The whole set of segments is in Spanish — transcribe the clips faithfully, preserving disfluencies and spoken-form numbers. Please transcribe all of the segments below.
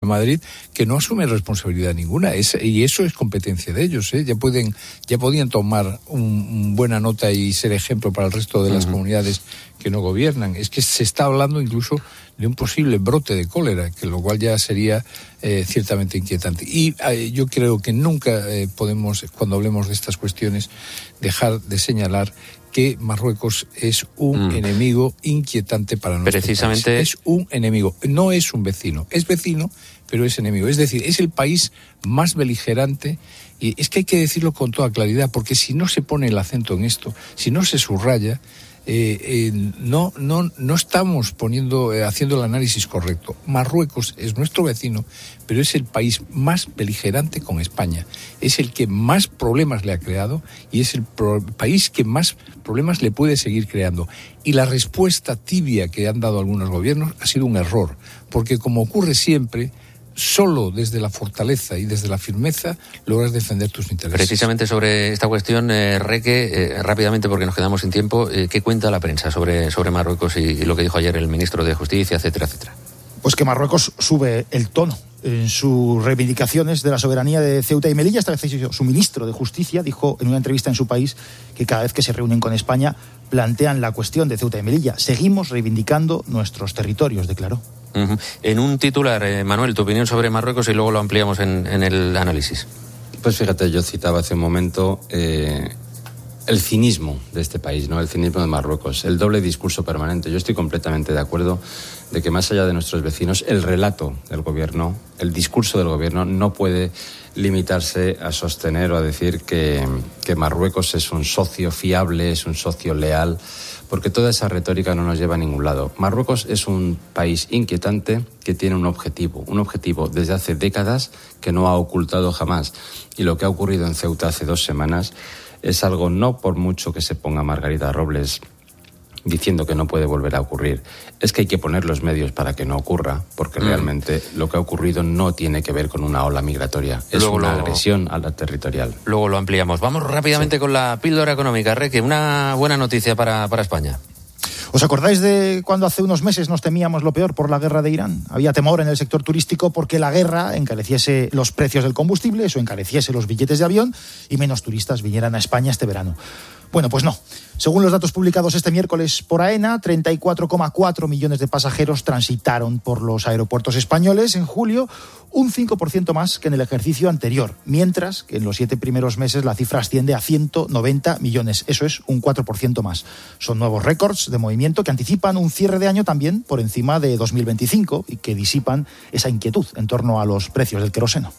Madrid, que no asume responsabilidad ninguna, es, y eso es competencia de ellos, ¿eh? Ya pueden, ya podían tomar un, un buena nota y ser ejemplo para el resto de las uh-huh. comunidades que no gobiernan. Es que se está hablando incluso de un posible brote de cólera, que lo cual ya sería eh, ciertamente inquietante. Y eh, yo creo que nunca eh, podemos, cuando hablemos de estas cuestiones, dejar de señalar que Marruecos es un mm. enemigo inquietante para nosotros. Precisamente país. Es un enemigo, no es un vecino. Es vecino, pero es enemigo. Es decir, es el país más beligerante, y es que hay que decirlo con toda claridad, porque si no se pone el acento en esto, si no se subraya, eh, eh, no, no, no estamos poniendo, eh, haciendo el análisis correcto. Marruecos es nuestro vecino, pero es el país más beligerante con España. Es el que más problemas le ha creado y es el pro- país que más problemas le puede seguir creando. Y la respuesta tibia que han dado algunos gobiernos ha sido un error, porque como ocurre siempre, solo desde la fortaleza y desde la firmeza logras defender tus intereses. Precisamente sobre esta cuestión, eh, Reque, eh, rápidamente porque nos quedamos sin tiempo, eh, ¿qué cuenta la prensa sobre, sobre Marruecos y, y lo que dijo ayer el ministro de Justicia, etcétera, etcétera? Pues que Marruecos sube el tono en sus reivindicaciones de la soberanía de Ceuta y Melilla. Esta vez su ministro de Justicia dijo en una entrevista en su país que cada vez que se reúnen con España plantean la cuestión de Ceuta y Melilla. Seguimos reivindicando nuestros territorios, declaró. Uh-huh. En un titular, eh, Manuel, tu opinión sobre Marruecos y luego lo ampliamos en, en el análisis. Pues fíjate, yo citaba hace un momento eh, el cinismo de este país, ¿no? El cinismo de Marruecos, el doble discurso permanente. Yo estoy completamente de acuerdo de que más allá de nuestros vecinos, el relato del gobierno, el discurso del gobierno no puede limitarse a sostener o a decir que, que Marruecos es un socio fiable, es un socio leal, porque toda esa retórica no nos lleva a ningún lado. Marruecos es un país inquietante que tiene un objetivo, un objetivo desde hace décadas que no ha ocultado jamás. Y lo que ha ocurrido en Ceuta hace dos semanas es algo, no por mucho que se ponga Margarita Robles diciendo que no puede volver a ocurrir, es que hay que poner los medios para que no ocurra, porque mm. realmente lo que ha ocurrido no tiene que ver con una ola migratoria, es luego una lo... agresión a la territorial. Luego lo ampliamos. Vamos rápidamente sí. con la píldora económica, Reque, una buena noticia para, para España. ¿Os acordáis de cuando hace unos meses nos temíamos lo peor por la guerra de Irán? Había temor en el sector turístico porque la guerra encareciese los precios del combustible, eso encareciese los billetes de avión y menos turistas vinieran a España este verano. Bueno, pues no. Según los datos publicados este miércoles por AENA, treinta y cuatro coma cuatro millones de pasajeros transitaron por los aeropuertos españoles en julio, un cinco por ciento más que en el ejercicio anterior, mientras que en los siete primeros meses la cifra asciende a ciento noventa millones. Eso es un cuatro por ciento más. Son nuevos récords de movimiento que anticipan un cierre de año también por encima de dos mil veinticinco y que disipan esa inquietud en torno a los precios del queroseno.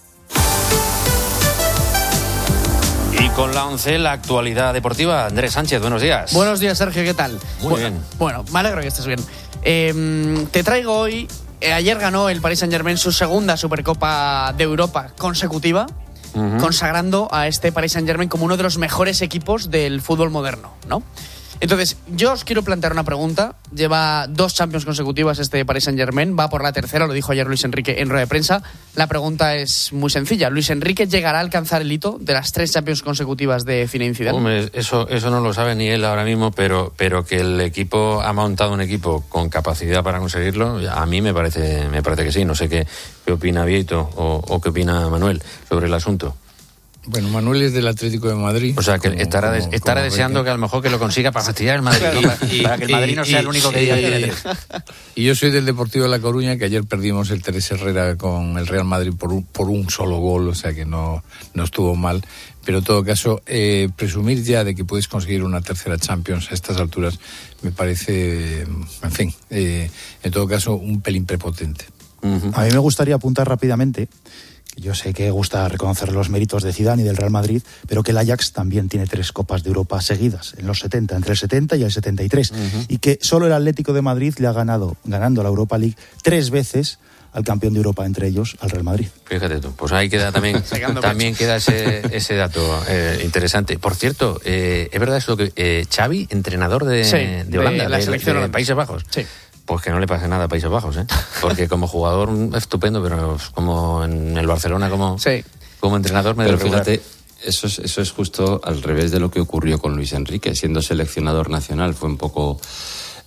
Y con la once, la actualidad deportiva. Andrés Sánchez, buenos días. Buenos días, Sergio, ¿qué tal? Muy bueno, bien. Bueno, me alegro que estés bien. Eh, te traigo hoy, eh, ayer ganó el Paris Saint-Germain su segunda Supercopa de Europa consecutiva, uh-huh. consagrando a este Paris Saint-Germain como uno de los mejores equipos del fútbol moderno, ¿no? Entonces, yo os quiero plantear una pregunta. Lleva dos Champions consecutivas este Paris Saint-Germain, va por la tercera, lo dijo ayer Luis Enrique en rueda de prensa. La pregunta es muy sencilla. ¿Luis Enrique llegará a alcanzar el hito de las tres Champions consecutivas de Zinedine Zidane? Hombre, eso, eso no lo sabe ni él ahora mismo, pero, pero que el equipo ha montado un equipo con capacidad para conseguirlo, a mí me parece, me parece que sí. No sé qué, qué opina Vieito o, o qué opina Manuel sobre el asunto. Bueno, Manuel es del Atlético de Madrid. O sea, que como, estará, como, estará como deseando que a lo mejor que lo consiga para fastidiar el Madrid. Claro, y, para que el Madrid no sea y, el único que y, diga y, que tiene. Y yo soy del Deportivo de La Coruña, que ayer perdimos el Teresa Herrera con el Real Madrid por un, por un solo gol, o sea que no, no estuvo mal. Pero en todo caso, eh, presumir ya de que puedes conseguir una tercera Champions a estas alturas me parece, en fin, eh, en todo caso, un pelín prepotente. Uh-huh. A mí me gustaría apuntar rápidamente, yo sé que gusta reconocer los méritos de Zidane y del Real Madrid, pero que el Ajax también tiene tres Copas de Europa seguidas, en los setenta, entre el setenta y el setenta y tres, uh-huh. y que solo el Atlético de Madrid le ha ganado, ganando la Europa League, tres veces al campeón de Europa, entre ellos al Real Madrid. Fíjate tú, pues ahí queda también, también queda ese, ese dato eh, interesante. Por cierto, eh, es verdad eso que eh, Xavi, entrenador de, sí, de Holanda, de la de, selección de, de de Países Bajos. Sí. Pues que no le pase nada a Países Bajos, ¿eh? Porque como jugador estupendo, pero como en el Barcelona, como, sí. como entrenador medio Pero regular. fíjate, eso es, eso es justo al revés de lo que ocurrió con Luis Enrique. Siendo seleccionador nacional fue un poco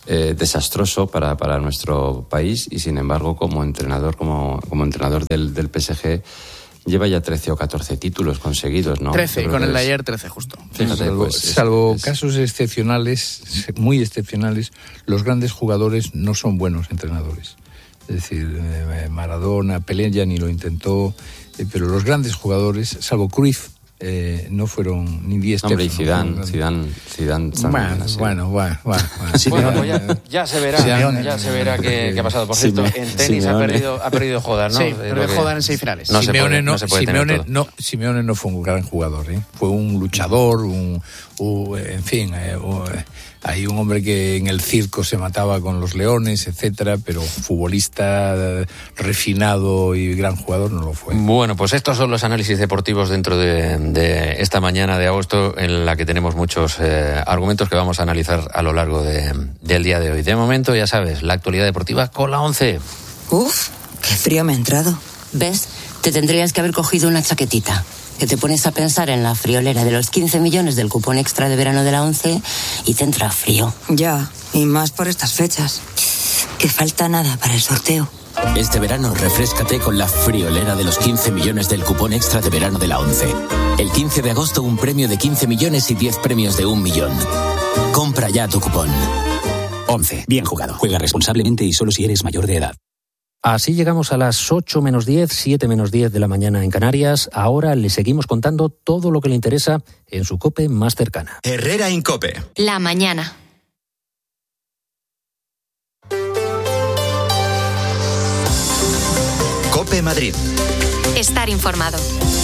eh, desastroso para, para nuestro país y, sin embargo, como entrenador, como, como entrenador del, del P S G, lleva ya trece o catorce títulos conseguidos, ¿no? trece, con el es, de ayer trece justo. Fíjate, salvo pues, es, salvo es, casos excepcionales, muy excepcionales, los grandes jugadores no son buenos entrenadores. Es decir, eh, Maradona, Pelé ya ni lo intentó, eh, pero los grandes jugadores, salvo Cruyff, eh, no fueron ni diez. Hombre, y Zidane, Zidane, Zidane bueno, bueno, bueno, bueno, bueno, pues ya, ya se verá, Simeone. ya se verá qué, qué ha pasado. Por cierto, Simeone. en tenis ha perdido, ha perdido Jodar, ¿no? Sí, Eh, pero porque Jodar en semifinales. No se Simeone, puede, no, no se puede tener Simeone, todo. no, Simeone no fue un gran jugador, ¿eh? Fue un luchador, un, un en fin, eh, un, hay un hombre que en el circo se mataba con los leones, etcétera, pero futbolista eh, refinado y gran jugador no lo fue. Bueno, pues estos son los análisis deportivos dentro de, de esta mañana de agosto, en la que tenemos muchos eh, argumentos que vamos a analizar a lo largo de, del día de hoy. De momento, ya sabes, la actualidad deportiva con la once. Uf, qué frío me ha entrado. ¿Ves? Te tendrías que haber cogido una chaquetita. Que te pones a pensar en la friolera de los quince millones del cupón extra de verano de la once y te entra frío. Ya, y más por estas fechas. Que falta nada para el sorteo. Este verano refréscate con la friolera de los quince millones del cupón extra de verano de la once. El quince de agosto un premio de quince millones y diez premios de un millón. Compra ya tu cupón. once. Bien jugado. Juega responsablemente y solo si eres mayor de edad. Así llegamos a las ocho menos diez, siete menos diez de la mañana en Canarias. Ahora le seguimos contando todo lo que le interesa en su COPE más cercana. Herrera Incope. La mañana. COPE Madrid. Estar informado.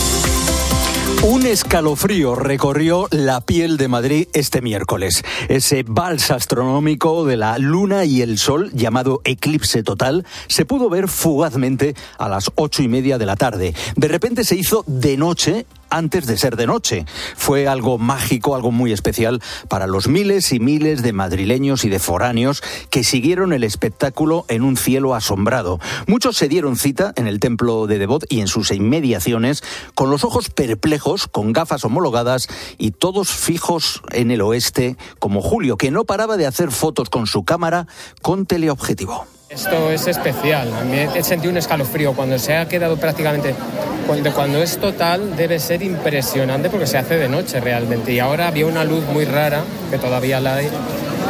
Un escalofrío recorrió la piel de Madrid este miércoles. Ese vals astronómico de la luna y el sol, llamado eclipse total, se pudo ver fugazmente a las ocho y media de la tarde. De repente se hizo de noche antes de ser de noche. Fue algo mágico, algo muy especial para los miles y miles de madrileños y de foráneos que siguieron el espectáculo en un cielo asombrado. Muchos se dieron cita en el templo de Devot y en sus inmediaciones, con los ojos perplejos, con gafas homologadas y todos fijos en el oeste, como Julio, que no paraba de hacer fotos con su cámara con teleobjetivo. Esto es especial. A mí he sentido un escalofrío cuando se ha quedado prácticamente... Cuando, cuando es total debe ser impresionante porque se hace de noche realmente. Y ahora había una luz muy rara, que todavía la hay,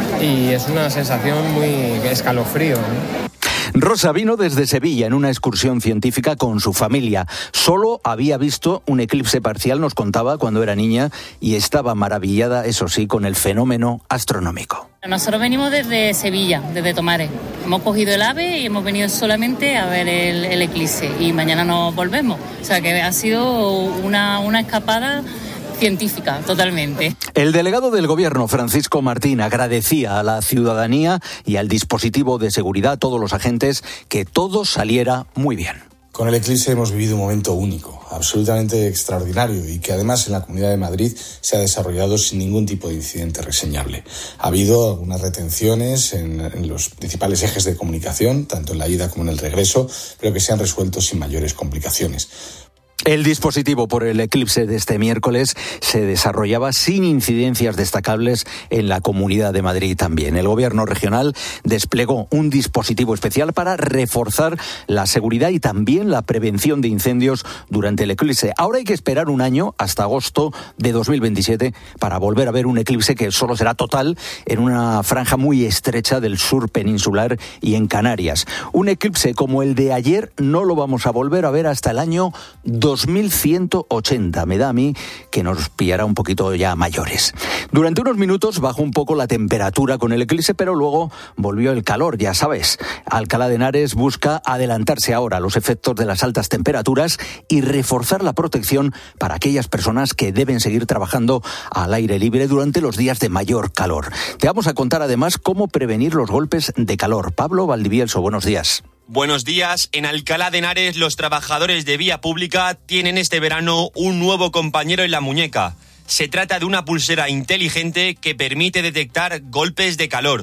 y es una sensación muy escalofrío, ¿no? Rosa vino desde Sevilla en una excursión científica con su familia. Solo había visto un eclipse parcial, nos contaba, cuando era niña, y estaba maravillada, eso sí, con el fenómeno astronómico. Nosotros venimos desde Sevilla, desde Tomares. Hemos cogido el AVE y hemos venido solamente a ver el, el eclipse y mañana nos volvemos. O sea que ha sido una, una escapada científica, totalmente. El delegado del Gobierno, Francisco Martín, agradecía a la ciudadanía y al dispositivo de seguridad, a todos los agentes, que todo saliera muy bien. Con el eclipse hemos vivido un momento único, absolutamente extraordinario y que además en la Comunidad de Madrid se ha desarrollado sin ningún tipo de incidente reseñable. Ha habido algunas retenciones en, en los principales ejes de comunicación, tanto en la ida como en el regreso, pero que se han resuelto sin mayores complicaciones. El dispositivo por el eclipse de este miércoles se desarrollaba sin incidencias destacables en la Comunidad de Madrid también. El Gobierno regional desplegó un dispositivo especial para reforzar la seguridad y también la prevención de incendios durante el eclipse. Ahora hay que esperar un año, hasta agosto de dos mil veintisiete, para volver a ver un eclipse que solo será total en una franja muy estrecha del sur peninsular y en Canarias. Un eclipse como el de ayer no lo vamos a volver a ver hasta el año dos mil ciento ochenta. Me da a mí que nos pillará un poquito ya mayores. Durante unos minutos bajó un poco la temperatura con el eclipse, pero luego volvió el calor, ya sabes. Alcalá de Henares busca adelantarse ahora a los efectos de las altas temperaturas y reforzar la protección para aquellas personas que deben seguir trabajando al aire libre durante los días de mayor calor. Te vamos a contar además cómo prevenir los golpes de calor. Pablo Valdivielso, buenos días. Buenos días. En Alcalá de Henares, los trabajadores de vía pública tienen este verano un nuevo compañero en la muñeca. Se trata de una pulsera inteligente que permite detectar golpes de calor.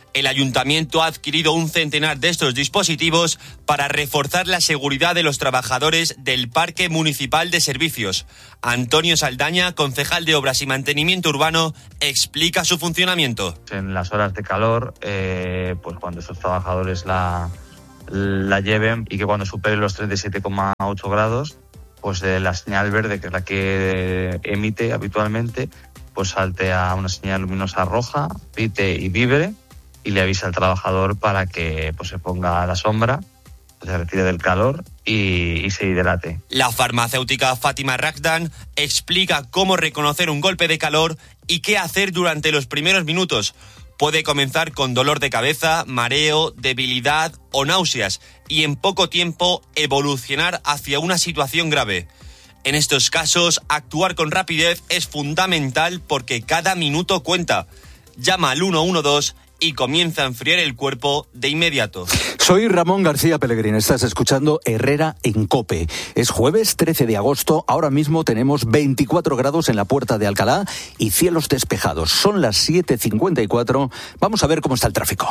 El ayuntamiento ha adquirido un centenar de estos dispositivos para reforzar la seguridad de los trabajadores del Parque Municipal de Servicios. Antonio Saldaña, concejal de Obras y Mantenimiento Urbano, explica su funcionamiento. En las horas de calor, eh, pues cuando esos trabajadores la, la lleven y que cuando supere los treinta y siete coma ocho grados, pues eh, la señal verde, que es la que emite habitualmente, pues salte a una señal luminosa roja, pite y vibre, y le avisa al trabajador para que pues, se ponga a la sombra, se retire del calor y, y se hidrate. La farmacéutica Fátima Ragdan explica cómo reconocer un golpe de calor y qué hacer durante los primeros minutos. Puede comenzar con dolor de cabeza, mareo, debilidad o náuseas y en poco tiempo evolucionar hacia una situación grave. En estos casos, actuar con rapidez es fundamental porque cada minuto cuenta. Llama al uno uno dos y comienza a enfriar el cuerpo de inmediato. Soy Ramón García Pellegrín, estás escuchando Herrera en COPE. Es jueves trece de agosto, ahora mismo tenemos veinticuatro grados en la Puerta de Alcalá y cielos despejados. Son las siete cincuenta y cuatro, vamos a ver cómo está el tráfico.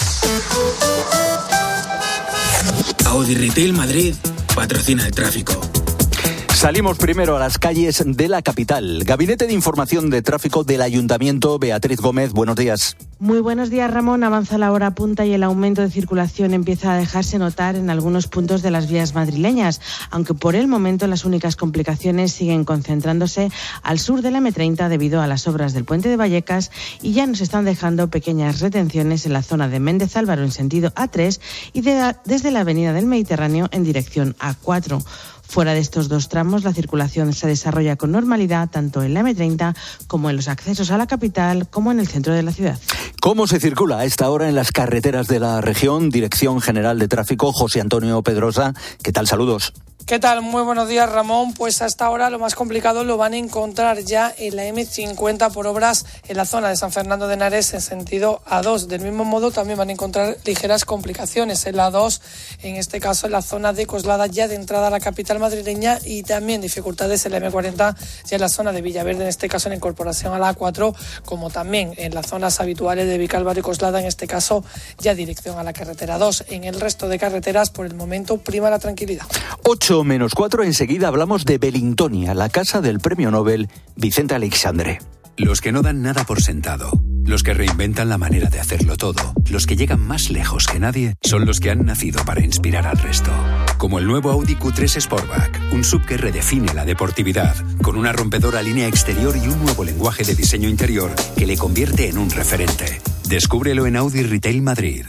Audi Retail Madrid patrocina el tráfico. Salimos primero a las calles de la capital. Gabinete de Información de Tráfico del Ayuntamiento, Beatriz Gómez, buenos días. Muy buenos días, Ramón. Avanza la hora punta y el aumento de circulación empieza a dejarse notar en algunos puntos de las vías madrileñas, aunque por el momento las únicas complicaciones siguen concentrándose al sur de la eme treinta debido a las obras del puente de Vallecas y ya nos están dejando pequeñas retenciones en la zona de Méndez Álvaro en sentido A tres y de, desde la avenida del Mediterráneo en dirección A cuatro. Fuera de estos dos tramos, la circulación se desarrolla con normalidad tanto en la eme treinta como en los accesos a la capital como en el centro de la ciudad. ¿Cómo se circula a esta hora en las carreteras de la región? Dirección General de Tráfico, José Antonio Pedrosa. ¿Qué tal? Saludos. ¿Qué tal? Muy buenos días, Ramón. Pues hasta ahora lo más complicado lo van a encontrar ya en la eme cincuenta por obras en la zona de San Fernando de Henares en sentido A dos. Del mismo modo también van a encontrar ligeras complicaciones en la A dos, en este caso en la zona de Coslada ya de entrada a la capital madrileña, y también dificultades en la eme cuarenta ya en la zona de Villaverde, en este caso en incorporación a la A cuatro, como también en las zonas habituales de Vicálvaro y Coslada, en este caso ya dirección a la carretera dos. En el resto de carreteras por el momento prima la tranquilidad. ocho menos cuatro, enseguida hablamos de Belintonia, la casa del premio Nobel Vicente Aleixandre. Los que no dan nada por sentado, los que reinventan la manera de hacerlo todo, los que llegan más lejos que nadie, son los que han nacido para inspirar al resto. Como el nuevo Audi Q tres Sportback, un sub que redefine la deportividad, con una rompedora línea exterior y un nuevo lenguaje de diseño interior que le convierte en un referente. Descúbrelo en Audi Retail Madrid.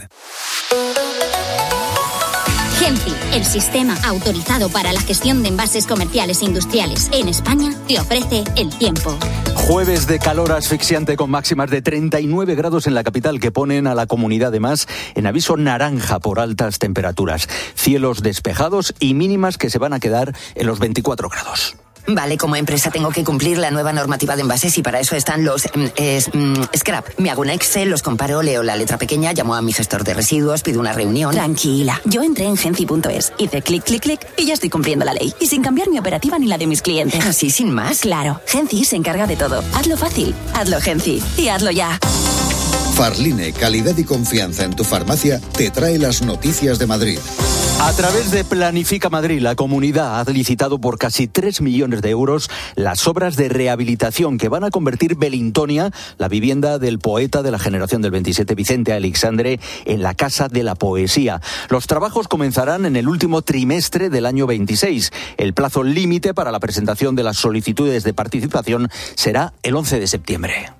Genci, el sistema autorizado para la gestión de envases comerciales e industriales en España, te ofrece el tiempo. Jueves de calor asfixiante con máximas de treinta y nueve grados en la capital que ponen a la comunidad además en aviso naranja por altas temperaturas. Cielos despejados y mínimas que se van a quedar en los veinticuatro grados. Vale, como empresa tengo que cumplir la nueva normativa de envases y para eso están los eh, es, mm, scrap. Me hago un Excel, los comparo, leo la letra pequeña, llamo a mi gestor de residuos, pido una reunión. Tranquila, yo entré en genci punto es, hice clic, clic, clic y ya estoy cumpliendo la ley. Y sin cambiar mi operativa ni la de mis clientes. ¿Así sin más? Claro, Genci se encarga de todo. Hazlo fácil, hazlo Genci y hazlo ya. Farline, calidad y confianza en tu farmacia, te trae las noticias de Madrid. A través de Planifica Madrid, la comunidad ha licitado por casi tres millones de euros las obras de rehabilitación que van a convertir Belintonia, la vivienda del poeta de la generación del veintisiete, Vicente Aleixandre, en la Casa de la Poesía. Los trabajos comenzarán en el último trimestre del año veintiséis. El plazo límite para la presentación de las solicitudes de participación será el once de septiembre.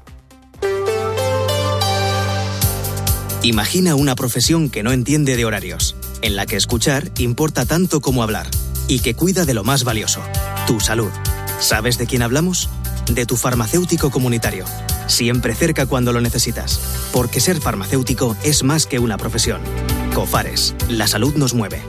Imagina una profesión que no entiende de horarios, en la que escuchar importa tanto como hablar y que cuida de lo más valioso, tu salud. ¿Sabes de quién hablamos? De tu farmacéutico comunitario. Siempre cerca cuando lo necesitas, porque ser farmacéutico es más que una profesión. Cofares, la salud nos mueve.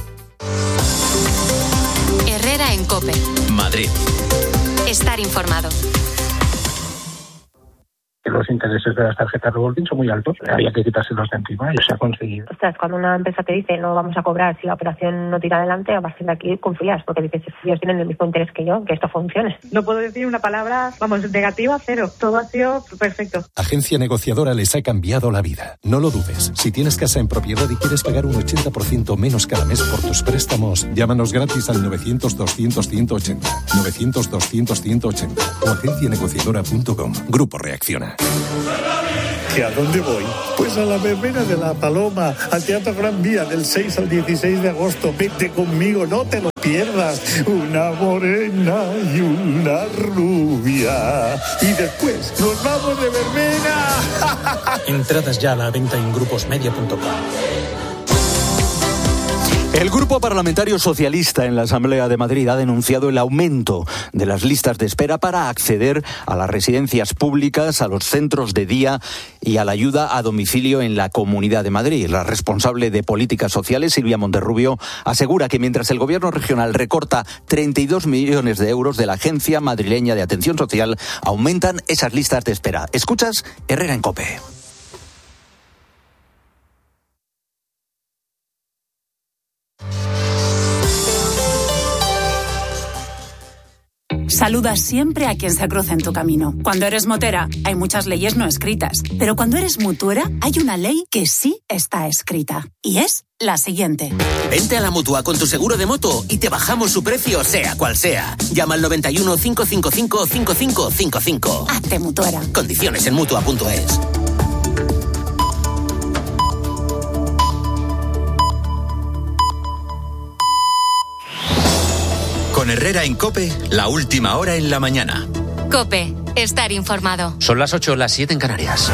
Herrera en COPE. Madrid. Estar informado. los intereses de las tarjetas revolving son muy altos, había que quitárselos de encima y se ha conseguido. Ostras, cuando una empresa te dice no vamos a cobrar si la operación no tira adelante, a partir de aquí confías, porque dices, ellos tienen el mismo interés que yo, que esto funcione. No puedo decir una palabra, vamos, negativa, cero. Todo ha sido perfecto. Agencia Negociadora les ha cambiado la vida. No lo dudes. Si tienes casa en propiedad y quieres pagar un ochenta por ciento menos cada mes por tus préstamos, llámanos gratis al novecientos doscientos ciento ochenta. novecientos doscientos ciento ochenta o agencia negociadora punto com. Grupo Reacciona. ¿Que a dónde voy? Pues a la verbena de La Paloma, al Teatro Gran Vía, del seis al dieciséis de agosto. Vete conmigo, no te lo pierdas. Una morena y una rubia. Y después nos vamos de verbena. Entradas ya a la venta en gruposmedia punto com. El Grupo Parlamentario Socialista en la Asamblea de Madrid ha denunciado el aumento de las listas de espera para acceder a las residencias públicas, a los centros de día y a la ayuda a domicilio en la Comunidad de Madrid. La responsable de Políticas Sociales, Silvia Monterrubio, asegura que mientras el Gobierno regional recorta treinta y dos millones de euros de la Agencia Madrileña de Atención Social, aumentan esas listas de espera. Escuchas Herrera en COPE. Saluda siempre a quien se cruza en tu camino. Cuando eres motera, hay muchas leyes no escritas. Pero cuando eres mutuera, hay una ley que sí está escrita. Y es la siguiente. Vente a la Mutua con tu seguro de moto y te bajamos su precio, sea cual sea. Llama al noventa y uno, cinco cinco cinco, cinco cinco cinco cinco. Hazte mutuera. Condiciones en mutua punto es. Con Herrera en COPE, la última hora en la mañana. COPE, estar informado. Son las ocho, las siete en Canarias.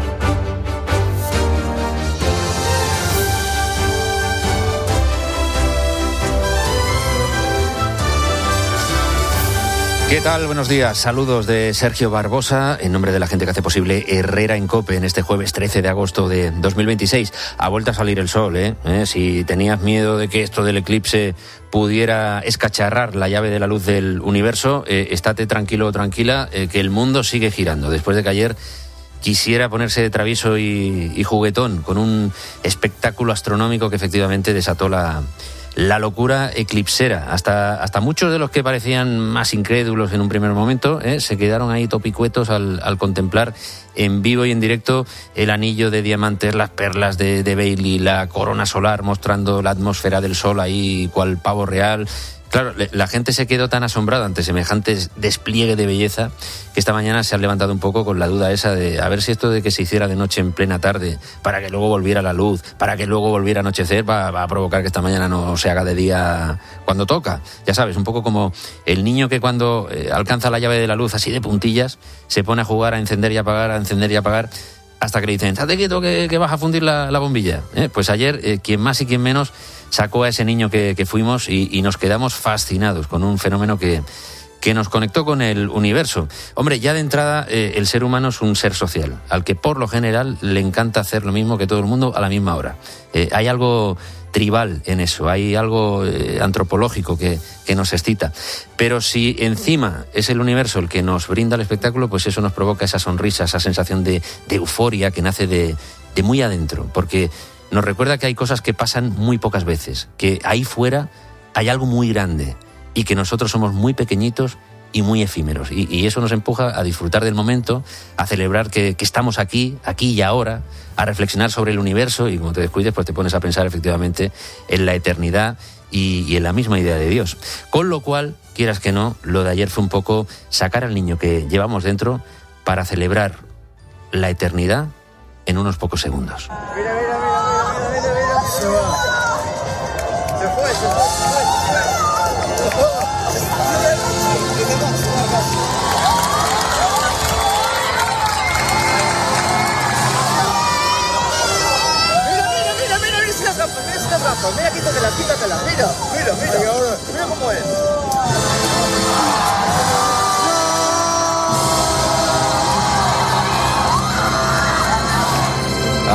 ¿Qué tal? Buenos días. Saludos de Sergio Barbosa, en nombre de la gente que hace posible Herrera en COPE en este jueves trece de agosto de dos mil veintiséis. Ha vuelto a salir el sol, ¿eh? ¿Eh? Si tenías miedo de que esto del eclipse pudiera escacharrar la llave de la luz del universo, eh, estate tranquilo o tranquila, eh, que el mundo sigue girando. Después de que ayer quisiera ponerse de travieso y, y juguetón con un espectáculo astronómico que efectivamente desató la... La locura eclipsera. Hasta, hasta muchos de los que parecían más incrédulos en un primer momento eh, se quedaron ahí topicuetos al, al contemplar en vivo y en directo el anillo de diamantes, las perlas de, de Bailey, la corona solar mostrando la atmósfera del sol ahí cual pavo real. Claro, la gente se quedó tan asombrada ante semejante despliegue de belleza que esta mañana se han levantado un poco con la duda esa de a ver si esto de que se hiciera de noche en plena tarde para que luego volviera la luz, para que luego volviera a anochecer, va, va a provocar que esta mañana no se haga de día cuando toca. Ya sabes, un poco como el niño que cuando eh, alcanza la llave de la luz así de puntillas se pone a jugar a encender y apagar, a encender y apagar, hasta que le dicen, estate quieto que, que vas a fundir la, la bombilla. ¿Eh? Pues ayer, eh, quien más y quien menos sacó a ese niño que, que fuimos y, y nos quedamos fascinados con un fenómeno que, que nos conectó con el universo. Hombre, ya de entrada, eh, el ser humano es un ser social, al que por lo general le encanta hacer lo mismo que todo el mundo a la misma hora. Eh, hay algo tribal en eso, hay algo eh, antropológico que, que nos excita. Pero si encima es el universo el que nos brinda el espectáculo, pues eso nos provoca esa sonrisa, esa sensación de, de euforia que nace de, de muy adentro, porque nos recuerda que hay cosas que pasan muy pocas veces, que ahí fuera hay algo muy grande y que nosotros somos muy pequeñitos y muy efímeros. Y, y eso nos empuja a disfrutar del momento, a celebrar que, que estamos aquí, aquí y ahora, a reflexionar sobre el universo y como te descuides, pues te pones a pensar efectivamente en la eternidad y, y en la misma idea de Dios. Con lo cual, quieras que no, lo de ayer fue un poco sacar al niño que llevamos dentro para celebrar la eternidad en unos pocos segundos. Mira, mira, mira, mira, mira, mira. Se va. Se fue, se fue, se fue. Mira, mira, mira, mira, mira si las gafas, mira si las gafas. Mira, quítatelas, quítatelas. Mira, mira, mira. Mira cómo es.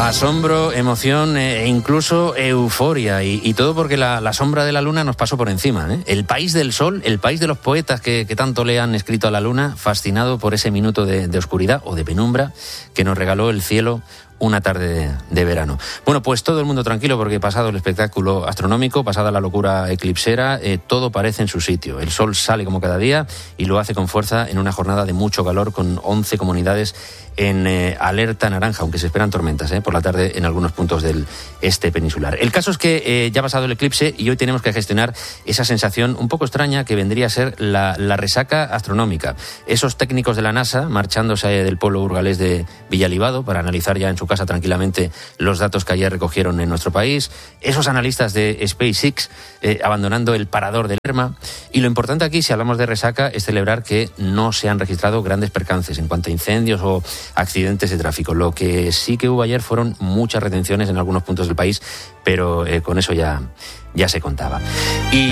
Asombro, emoción e incluso euforia. Y, y todo porque la, la sombra de la luna nos pasó por encima, ¿eh? El país del sol, el país de los poetas que, que tanto le han escrito a la luna, fascinado por ese minuto de, de oscuridad o de penumbra que nos regaló el cielo una tarde de, de verano. Bueno, pues todo el mundo tranquilo porque pasado el espectáculo astronómico, pasada la locura eclipsera, eh, todo parece en su sitio. El sol sale como cada día y lo hace con fuerza en una jornada de mucho calor con once comunidades en eh, alerta naranja, aunque se esperan tormentas eh, por la tarde en algunos puntos del este peninsular. El caso es que eh, ya ha pasado el eclipse y hoy tenemos que gestionar esa sensación un poco extraña que vendría a ser la, la resaca astronómica. Esos técnicos de la NASA marchándose del pueblo burgalés de Villalibado para analizar ya en su casa tranquilamente los datos que ayer recogieron en nuestro país, esos analistas de SpaceX eh, abandonando el parador de Lerma, y lo importante aquí, si hablamos de resaca, es celebrar que no se han registrado grandes percances en cuanto a incendios o accidentes de tráfico. Lo que sí que hubo ayer fueron muchas retenciones en algunos puntos del país, pero eh, con eso ya, ya se contaba. Y,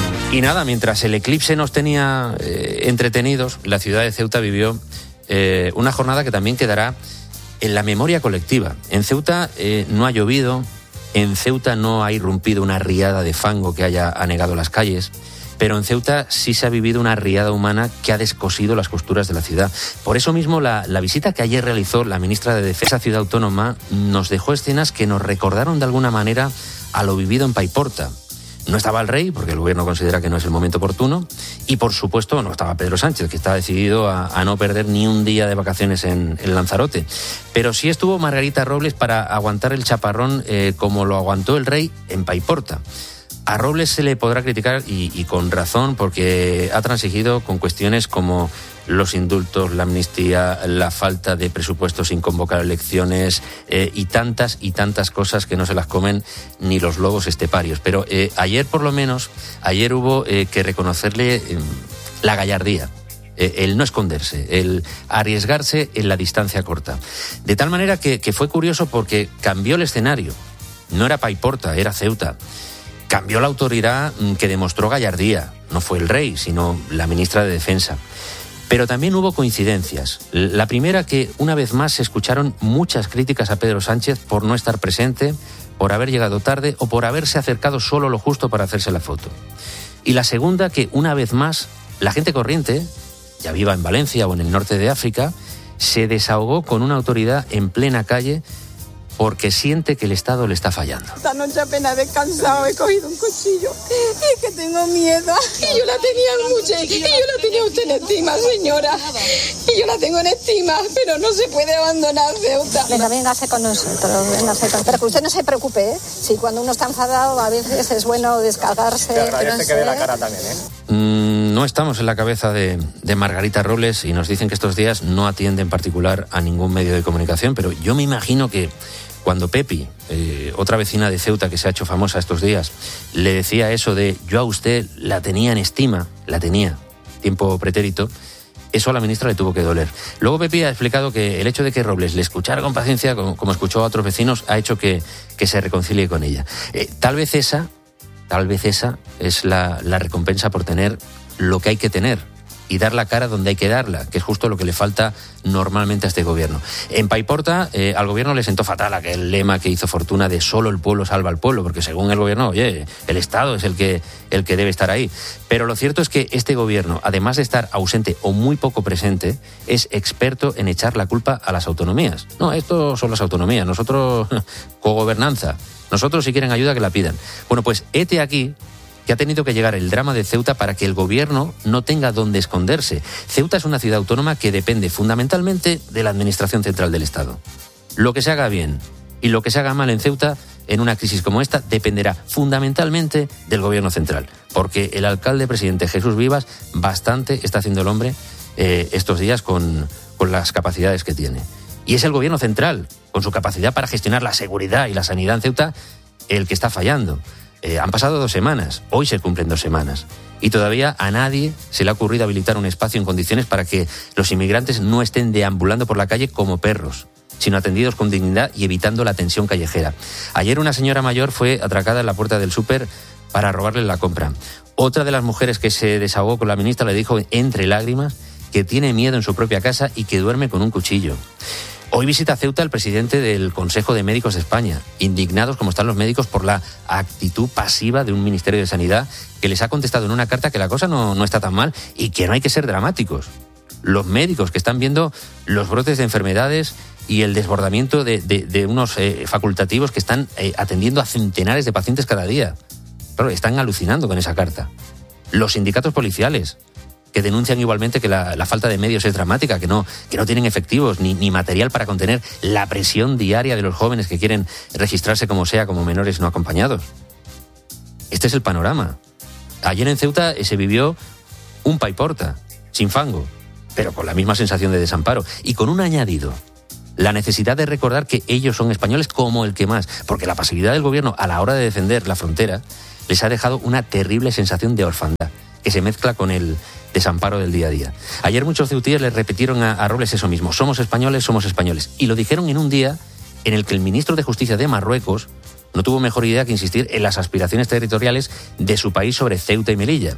y nada, mientras el eclipse nos tenía eh, entretenidos, la ciudad de Ceuta vivió eh, una jornada que también quedará en la memoria colectiva. En Ceuta eh, no ha llovido, en Ceuta no ha irrumpido una riada de fango que haya anegado las calles, pero en Ceuta sí se ha vivido una riada humana que ha descosido las costuras de la ciudad. Por eso mismo la, la visita que ayer realizó la ministra de Defensa Ciudad Autónoma nos dejó escenas que nos recordaron de alguna manera a lo vivido en Paiporta. No estaba el rey, porque el gobierno considera que no es el momento oportuno, y por supuesto no estaba Pedro Sánchez, que está decidido a, a no perder ni un día de vacaciones en, en Lanzarote. Pero sí estuvo Margarita Robles para aguantar el chaparrón eh, como lo aguantó el rey en Paiporta. A Robles se le podrá criticar, y, y con razón, porque ha transigido con cuestiones como los indultos, la amnistía, la falta de presupuestos sin convocar elecciones eh, y tantas y tantas cosas que no se las comen ni los lobos esteparios. Pero eh, ayer, por lo menos, ayer hubo eh, que reconocerle eh, la gallardía. El no esconderse, el arriesgarse en la distancia corta. De tal manera que, que fue curioso porque cambió el escenario. No era Paiporta, era Ceuta. Cambió la autoridad que demostró gallardía. No fue el rey, sino la ministra de Defensa. Pero también hubo coincidencias. La primera, que una vez más se escucharon muchas críticas a Pedro Sánchez por no estar presente, por haber llegado tarde o por haberse acercado solo lo justo para hacerse la foto. Y la segunda, que una vez más la gente corriente, ya viva en Valencia o en el norte de África, se desahogó con una autoridad en plena calle porque siente que el Estado le está fallando. Esta noche apenas he descansado, he cogido un cuchillo y es que tengo miedo. Y yo la tenía mucho, y yo la tenía usted en estima, señora. Y yo la tengo en estima, pero no se puede abandonar Ceuta. Venga, véngase con nosotros, véngase con... Pero que usted no se preocupe, ¿eh? Si cuando uno está enfadado a veces es bueno descargarse. Te agradece que dé la cara también, ¿eh? Mm, no estamos en la cabeza de, de Margarita Robles y nos dicen que estos días no atiende en particular a ningún medio de comunicación, pero yo me imagino que cuando Pepi, eh, otra vecina de Ceuta que se ha hecho famosa estos días, le decía eso de yo a usted la tenía en estima, la tenía, tiempo pretérito, eso a la ministra le tuvo que doler. Luego Pepi ha explicado que el hecho de que Robles le escuchara con paciencia, como, como escuchó a otros vecinos, ha hecho que, que se reconcilie con ella. Eh, tal vez esa, tal vez esa es la, la recompensa por tener lo que hay que tener y dar la cara donde hay que darla, que es justo lo que le falta normalmente a este gobierno. En Paiporta, eh, al gobierno le sentó fatal aquel lema que hizo fortuna de solo el pueblo salva al pueblo, porque según el gobierno, oye, el Estado es el que, el que debe estar ahí. Pero lo cierto es que este gobierno, además de estar ausente o muy poco presente, es experto en echar la culpa a las autonomías. No, esto son las autonomías, nosotros, cogobernanza, nosotros si quieren ayuda que la pidan. Bueno, pues hete aquí que ha tenido que llegar el drama de Ceuta para que el gobierno no tenga dónde esconderse. Ceuta es una ciudad autónoma que depende fundamentalmente de la administración central del Estado. Lo que se haga bien y lo que se haga mal en Ceuta en una crisis como esta dependerá fundamentalmente del gobierno central, porque el alcalde presidente Jesús Vivas bastante está haciendo el hombre eh, estos días con, con las capacidades que tiene. Y es el gobierno central, con su capacidad para gestionar la seguridad y la sanidad en Ceuta, el que está fallando. Eh, han pasado dos semanas, hoy se cumplen dos semanas, y todavía a nadie se le ha ocurrido habilitar un espacio en condiciones para que los inmigrantes no estén deambulando por la calle como perros, sino atendidos con dignidad y evitando la tensión callejera. Ayer una señora mayor fue atracada en la puerta del súper para robarle la compra. Otra de las mujeres que se desahogó con la ministra le dijo entre lágrimas que tiene miedo en su propia casa y que duerme con un cuchillo. Hoy visita Ceuta el presidente del Consejo de Médicos de España, indignados como están los médicos por la actitud pasiva de un Ministerio de Sanidad que les ha contestado en una carta que la cosa no, no está tan mal y que no hay que ser dramáticos. Los médicos que están viendo los brotes de enfermedades y el desbordamiento de, de, de unos eh, facultativos que están eh, atendiendo a centenares de pacientes cada día. Claro, están alucinando con esa carta. Los sindicatos policiales, que denuncian igualmente que la, la falta de medios es dramática, que no, que no tienen efectivos ni, ni material para contener la presión diaria de los jóvenes que quieren registrarse como sea, como menores no acompañados. Este es el panorama. Ayer en Ceuta se vivió un paiporta, sin fango, pero con la misma sensación de desamparo y con un añadido: la necesidad de recordar que ellos son españoles como el que más, porque la pasividad del gobierno a la hora de defender la frontera les ha dejado una terrible sensación de orfandad, que se mezcla con el desamparo del día a día. Ayer muchos ceutíes le repitieron a, a Robles eso mismo: somos españoles, somos españoles. Y lo dijeron en un día en el que el ministro de Justicia de Marruecos no tuvo mejor idea que insistir en las aspiraciones territoriales de su país sobre Ceuta y Melilla.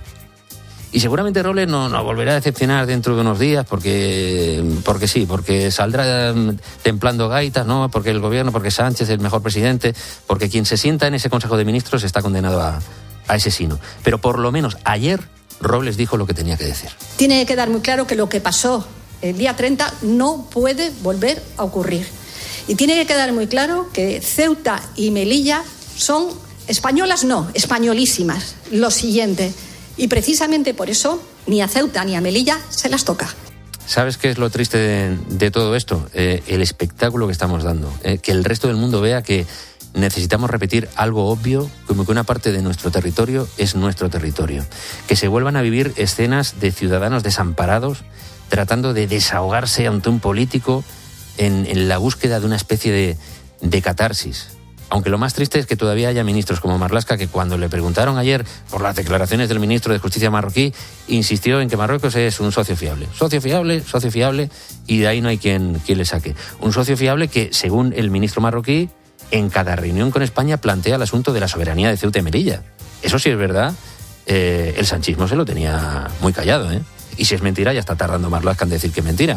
Y seguramente Robles no, no volverá a decepcionar dentro de unos días porque, porque sí, porque saldrá templando gaitas, ¿no? Porque el gobierno, porque Sánchez es el mejor presidente, porque quien se sienta en ese Consejo de Ministros está condenado a, a ese sino. Pero por lo menos ayer Robles dijo lo que tenía que decir. Tiene que quedar muy claro que lo que pasó el día treinta no puede volver a ocurrir. Y tiene que quedar muy claro que Ceuta y Melilla son españolas, no, españolísimas. Lo siguiente. Y precisamente por eso ni a Ceuta ni a Melilla se las toca. ¿Sabes qué es lo triste de, de todo esto? Eh, el espectáculo que estamos dando. Eh, que el resto del mundo vea que necesitamos repetir algo obvio, como que una parte de nuestro territorio es nuestro territorio. Que se vuelvan a vivir escenas de ciudadanos desamparados tratando de desahogarse ante un político en, en la búsqueda de una especie de, de catarsis. Aunque lo más triste es que todavía haya ministros como Marlaska que cuando le preguntaron ayer por las declaraciones del ministro de Justicia marroquí, insistió en que Marruecos es un socio fiable. Socio fiable, socio fiable, y de ahí no hay quien, quien le saque. Un socio fiable que, según el ministro marroquí, en cada reunión con España plantea el asunto de la soberanía de Ceuta y Melilla. Eso sí es verdad, eh, el sanchismo se lo tenía muy callado, ¿eh? Y si es mentira, ya está tardando Marlaska en decir que es mentira.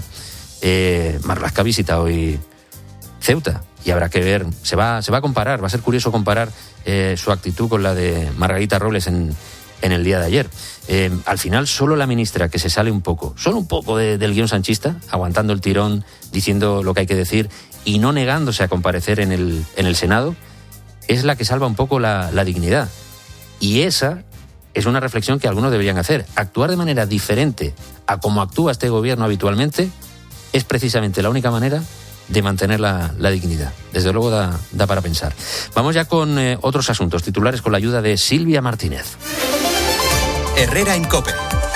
Eh, Marlaska visita hoy Ceuta y habrá que ver, se va, se va a comparar, va a ser curioso comparar eh, su actitud con la de Margarita Robles en, en el día de ayer. Eh, al final, solo la ministra que se sale un poco, solo un poco de, del guión sanchista, aguantando el tirón, diciendo lo que hay que decir y no negándose a comparecer en el, en el Senado, es la que salva un poco la, la dignidad. Y esa es una reflexión que algunos deberían hacer. Actuar de manera diferente a como actúa este gobierno habitualmente es precisamente la única manera de mantener la, la dignidad. Desde luego da, da para pensar. Vamos ya con eh, otros asuntos titulares con la ayuda de Silvia Martínez. Herrera en COPE.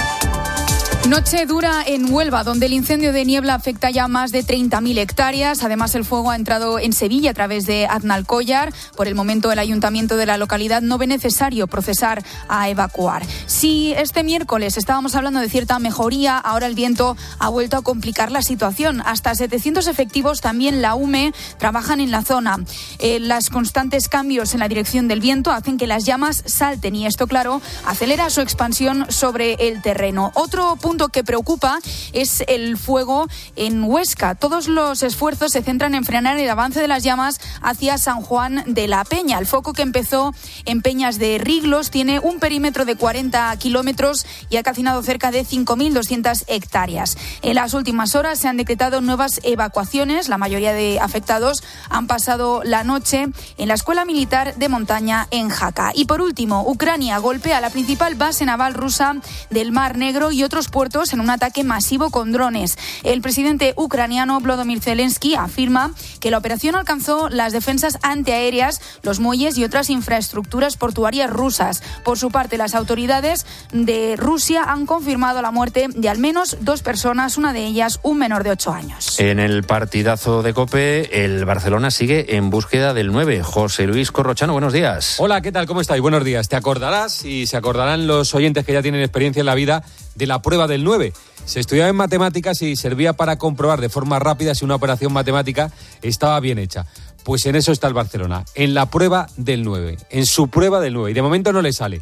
Noche dura en Huelva, donde el incendio de niebla afecta ya más de treinta mil hectáreas. Además, el fuego ha entrado en Sevilla a través de Aznalcóllar. Por el momento, el ayuntamiento de la localidad no ve necesario procesar a evacuar. Si este miércoles estábamos hablando de cierta mejoría, ahora el viento ha vuelto a complicar la situación. Hasta setecientos efectivos, también la U M E, trabajan en la zona. Eh, los constantes cambios en la dirección del viento hacen que las llamas salten y esto, claro, acelera su expansión sobre el terreno. Otro punto punto que preocupa es el fuego en Huesca. Todos los esfuerzos se centran en frenar el avance de las llamas hacia San Juan de la Peña. El foco, que empezó en Peñas de Riglos, tiene un perímetro de cuarenta kilómetros y ha calcinado cerca de cinco mil doscientas hectáreas. En las últimas horas se han decretado nuevas evacuaciones. La mayoría de afectados han pasado la noche en la Escuela Militar de Montaña en Jaca. Y por último, Ucrania golpea la principal base naval rusa del Mar Negro y otros puertos en un ataque masivo con drones. El presidente ucraniano Volodymyr Zelensky afirma que la operación alcanzó las defensas antiaéreas, los muelles y otras infraestructuras portuarias rusas. Por su parte, las autoridades de Rusia han confirmado la muerte de al menos dos personas, una de ellas un menor de ocho años. En el partidazo de COPE, el Barcelona sigue en búsqueda del nueve. José Luis Corrochano, buenos días. Hola, ¿qué tal? ¿Cómo estáis? Buenos días. Te acordarás y se acordarán los oyentes que ya tienen experiencia en la vida de la prueba del nueve. Se estudiaba en matemáticas y servía para comprobar de forma rápida si una operación matemática estaba bien hecha. Pues en eso está el Barcelona, en la prueba del nueve, en su prueba del nueve. Y de momento no le sale.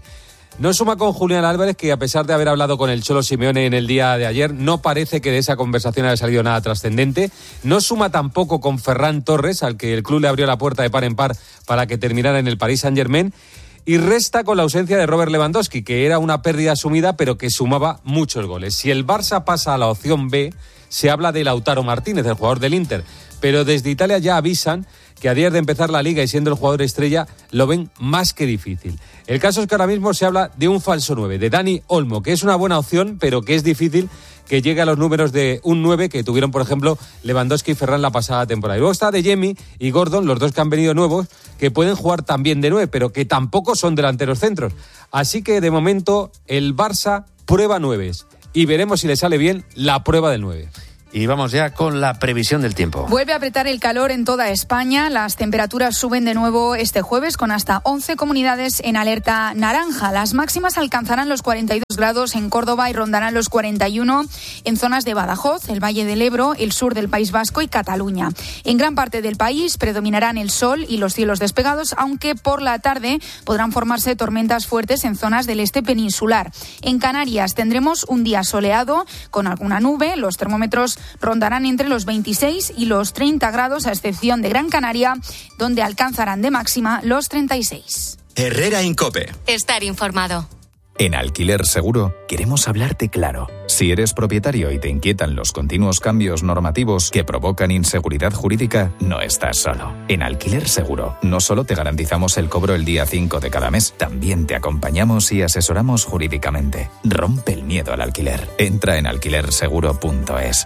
No suma con Julián Álvarez, que a pesar de haber hablado con el Cholo Simeone en el día de ayer, no parece que de esa conversación haya salido nada trascendente. No suma tampoco con Ferran Torres, al que el club le abrió la puerta de par en par para que terminara en el Paris Saint-Germain. Y resta con la ausencia de Robert Lewandowski, que era una pérdida asumida, pero que sumaba muchos goles. Si el Barça pasa a la opción B, se habla de Lautaro Martínez, el jugador del Inter. Pero desde Italia ya avisan que a días de empezar la Liga y siendo el jugador estrella, lo ven más que difícil. El caso es que ahora mismo se habla de un falso nueve, de Dani Olmo, que es una buena opción, pero que es difícil que llegue a los números de un nueve que tuvieron, por ejemplo, Lewandowski y Ferran la pasada temporada. Y luego está De Jemi y Gordon, los dos que han venido nuevos, que pueden jugar también de nueve, pero que tampoco son delanteros centros. Así que, de momento, el Barça prueba nueves y veremos si le sale bien la prueba del nueve. Y vamos ya con la previsión del tiempo. Vuelve a apretar el calor en toda España. Las temperaturas suben de nuevo este jueves con hasta once comunidades en alerta naranja. Las máximas alcanzarán los cuarenta y dos grados en Córdoba y rondarán los cuarenta y uno en zonas de Badajoz, el Valle del Ebro, el sur del País Vasco y Cataluña. En gran parte del país predominarán el sol y los cielos despegados, aunque por la tarde podrán formarse tormentas fuertes en zonas del este peninsular. En Canarias tendremos un día soleado con alguna nube. Los termómetros rondarán entre los veintiséis y los treinta grados, a excepción de Gran Canaria, donde alcanzarán de máxima los treinta y seis. Herrera Incope. Estar informado. En Alquiler Seguro queremos hablarte claro. Si eres propietario y te inquietan los continuos cambios normativos que provocan inseguridad jurídica, no estás solo. En Alquiler Seguro no solo te garantizamos el cobro el día cinco de cada mes, también te acompañamos y asesoramos jurídicamente. Rompe el miedo al alquiler. Entra en alquiler seguro punto es.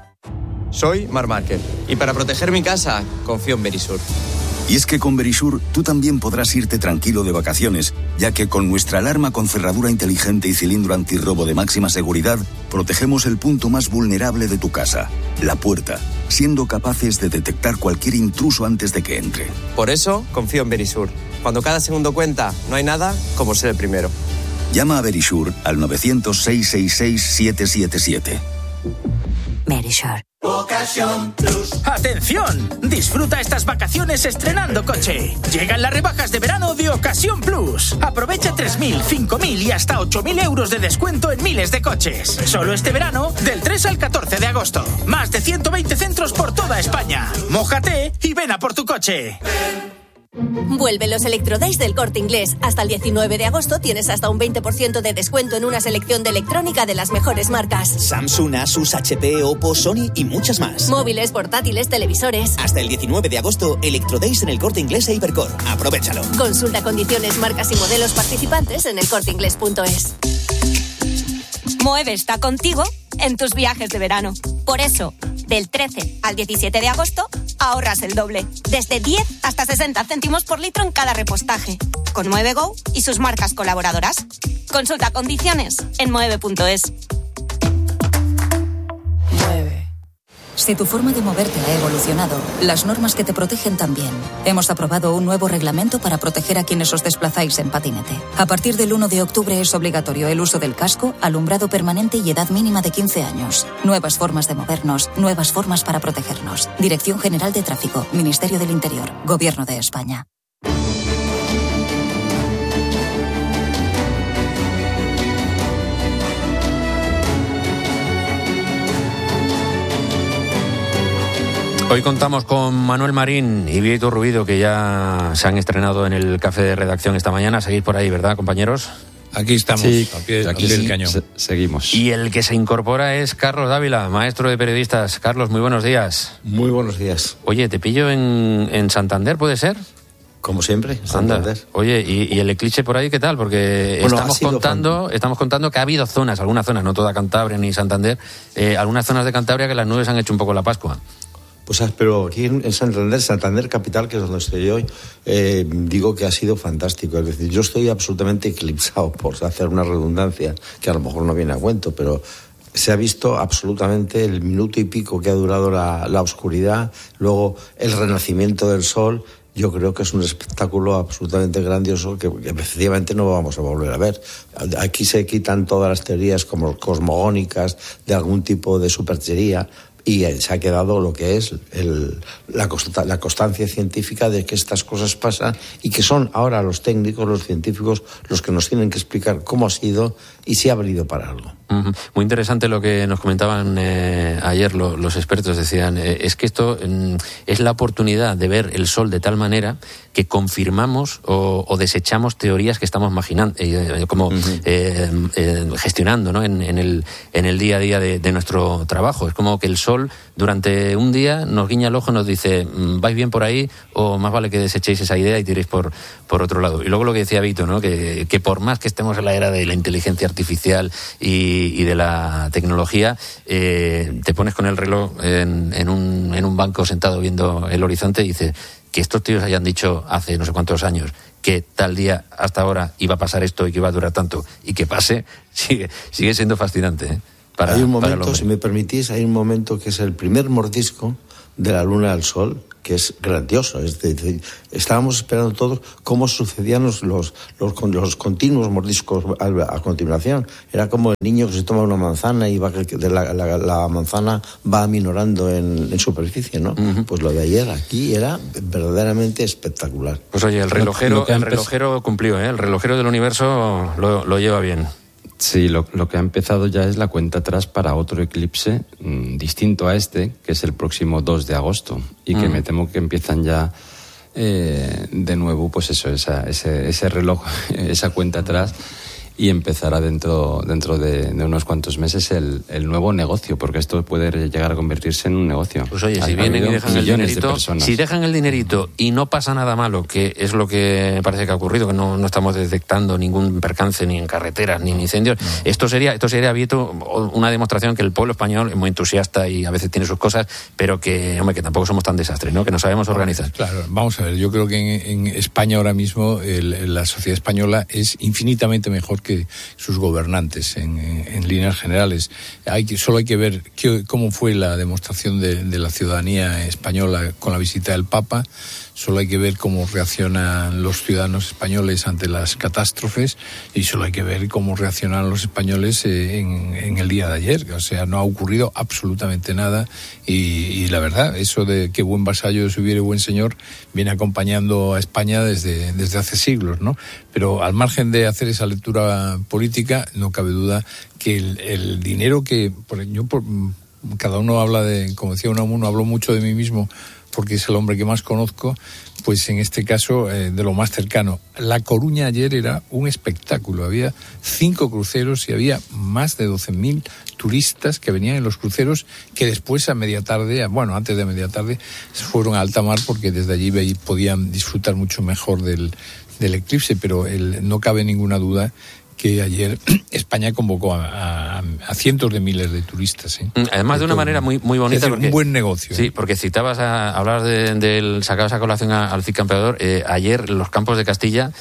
Soy Marc Márquez y para proteger mi casa confío en Verisur. Y es que con Verisur tú también podrás irte tranquilo de vacaciones, ya que con nuestra alarma con cerradura inteligente y cilindro antirrobo de máxima seguridad, protegemos el punto más vulnerable de tu casa, la puerta, siendo capaces de detectar cualquier intruso antes de que entre. Por eso confío en Verisur. Cuando cada segundo cuenta, no hay nada como ser el primero. Llama a Verisur al nueve cero cero, seis seis seis, siete siete siete. Verisur. Ocasión Plus. ¡Atención! Disfruta estas vacaciones estrenando coche. Llegan las rebajas de verano de Ocasión Plus. Aprovecha tres mil, cinco mil y hasta ocho mil euros de descuento en miles de coches. Solo este verano, del tres al catorce de agosto. Más de ciento veinte centros por toda España. Mójate y ven a por tu coche. Vuelven los Electrodays del Corte Inglés. Hasta el diecinueve de agosto tienes hasta un veinte por ciento de descuento en una selección de electrónica de las mejores marcas. Samsung, Asus, H P, Oppo, Sony y muchas más. Móviles, portátiles, televisores. Hasta el diecinueve de agosto, Electrodays en el Corte Inglés e Hipercor. Aprovechalo. Consulta condiciones, marcas y modelos participantes en el corte inglés punto es. Moeve está contigo en tus viajes de verano. Por eso, del trece al diecisiete de agosto, ahorras el doble. Desde diez hasta sesenta céntimos por litro en cada repostaje. Con Moeve Go y sus marcas colaboradoras. Consulta condiciones en moeve punto es. Si tu forma de moverte ha evolucionado, las normas que te protegen también. Hemos aprobado un nuevo reglamento para proteger a quienes os desplazáis en patinete. A partir del uno de octubre es obligatorio el uso del casco, alumbrado permanente y edad mínima de quince años. Nuevas formas de movernos, nuevas formas para protegernos. Dirección General de Tráfico, Ministerio del Interior, Gobierno de España. Hoy contamos con Manuel Marín y Vieto Rubido, que ya se han estrenado en el café de redacción esta mañana. Seguís por ahí, ¿verdad, compañeros? Aquí estamos, sí, al pie, aquí al pie sí, del cañón. se, seguimos. Y el que se incorpora es Carlos Dávila, maestro de periodistas. Carlos, muy buenos días. Muy buenos días. Oye, ¿te pillo en, en Santander, puede ser? Como siempre, Santander. Anda. Oye, ¿y, y el eclipse por ahí qué tal? Porque bueno, estamos contando fan... estamos contando que ha habido zonas, algunas zonas, no toda Cantabria ni Santander, eh, algunas zonas de Cantabria que las nubes han hecho un poco la Pascua. Pues pero aquí en Santander, Santander Capital, que es donde estoy hoy, eh, digo que ha sido fantástico. Es decir, yo estoy absolutamente eclipsado, por hacer una redundancia, que a lo mejor no viene a cuento, pero se ha visto absolutamente el minuto y pico que ha durado la, la oscuridad, luego el renacimiento del sol. Yo creo que es un espectáculo absolutamente grandioso que efectivamente no vamos a volver a ver. Aquí se quitan todas las teorías como cosmogónicas de algún tipo de superchería y se ha quedado lo que es el, la, consta, la constancia científica de que estas cosas pasan y que son ahora los técnicos, los científicos, los que nos tienen que explicar cómo ha sido y si ha valido para algo. Uh-huh. Muy interesante lo que nos comentaban eh, ayer lo, los expertos. Decían, eh, es que esto eh, es la oportunidad de ver el sol de tal manera que confirmamos o, o desechamos teorías que estamos imaginando, eh, como uh-huh. eh, eh, gestionando, ¿no? en, en, el, en el día a día de, de nuestro trabajo. Es como que el sol durante un día nos guiña el ojo y nos dice, vais bien por ahí o más vale que desechéis esa idea y tiréis por, por otro lado. Y luego lo que decía Vito, ¿no? que, que por más que estemos en la era de la inteligencia artificial y, y de la tecnología, eh, te pones con el reloj en, en, un, en un banco sentado viendo el horizonte y dices, que estos tíos hayan dicho hace no sé cuántos años que tal día hasta ahora iba a pasar esto y que iba a durar tanto y que pase, sigue, sigue siendo fascinante, ¿eh? Para, hay un momento, si me permitís, hay un momento que es el primer mordisco de la luna al sol, que es grandioso. Es decir, estábamos esperando todos cómo sucedían los, los, los, los continuos mordiscos a, a continuación. Era como el niño que se toma una manzana y va, de la, la, la manzana va aminorando en, en superficie, ¿no? Uh-huh. Pues lo de ayer aquí era verdaderamente espectacular. Pues oye, el relojero, el relojero cumplió, ¿eh? El relojero del universo lo, lo lleva bien. Sí, lo, lo que ha empezado ya es la cuenta atrás para otro eclipse mmm, distinto a este, que es el próximo dos de agosto, y que mm. me temo que empiezan ya eh, de nuevo, pues eso, esa, ese, ese reloj, esa cuenta atrás, y empezará dentro dentro de, de unos cuantos meses el, el nuevo negocio, porque esto puede llegar a convertirse en un negocio. Pues oye, si vienen y dejan el dinerito, si dejan el dinerito y no pasa nada malo, que es lo que parece que ha ocurrido, que no, no estamos detectando ningún percance ni en carreteras ni en incendios, no. esto sería esto sería Vito, una demostración que el pueblo español es muy entusiasta y a veces tiene sus cosas, pero que hombre que tampoco somos tan desastres, ¿no? Que nos sabemos organizar. Claro, vamos a ver, yo creo que en, en España ahora mismo el, la sociedad española es infinitamente mejor que sus gobernantes en, en, en líneas generales. Hay que, solo hay que ver qué, cómo fue la demostración de, de la ciudadanía española con la visita del Papa. Solo hay que ver cómo reaccionan los ciudadanos españoles ante las catástrofes y solo hay que ver cómo reaccionan los españoles en, en el día de ayer. O sea, no ha ocurrido absolutamente nada y, y la verdad, eso de que buen vasallo se hubiere buen señor viene acompañando a España desde, desde hace siglos, ¿no? Pero al margen de hacer esa lectura política, no cabe duda que el, el dinero que... Por, yo por, cada uno habla de, como decía uno, hablo mucho de mí mismo porque es el hombre que más conozco, pues en este caso eh, de lo más cercano. La Coruña ayer era un espectáculo, había cinco cruceros y había más de doce mil turistas que venían en los cruceros que después a media tarde, bueno, antes de media tarde, se fueron a alta mar porque desde allí ve, podían disfrutar mucho mejor del, del eclipse, pero el, no cabe ninguna duda que ayer España convocó a, a, a cientos de miles de turistas. ¿eh? Además, de, de una manera muy muy bonita. Es porque, un buen negocio. Sí, ¿eh? porque citabas, a, hablabas del, de, sacabas a colación a, al Cid Campeador. Eh, ayer los campos de Castilla